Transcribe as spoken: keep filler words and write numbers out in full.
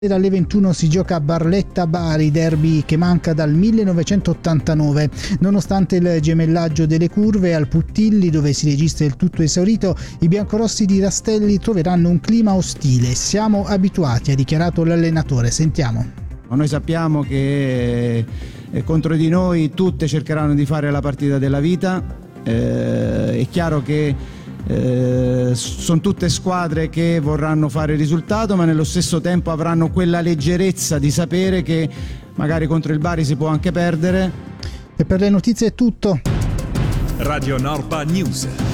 Alle ventuno si gioca a Barletta-Bari, derby che manca dal millenovecentottantanove. Nonostante il gemellaggio delle curve, al Puttilli, dove si registra il tutto esaurito, i biancorossi di Rastelli troveranno un clima ostile. Siamo abituati, ha dichiarato l'allenatore. Sentiamo. Noi sappiamo che contro di noi tutte cercheranno di fare la partita della vita. Eh, è chiaro che Eh, sono tutte squadre che vorranno fare il risultato, ma nello stesso tempo avranno quella leggerezza di sapere che magari contro il Bari si può anche perdere. E per le notizie è tutto. Radio Norpa News.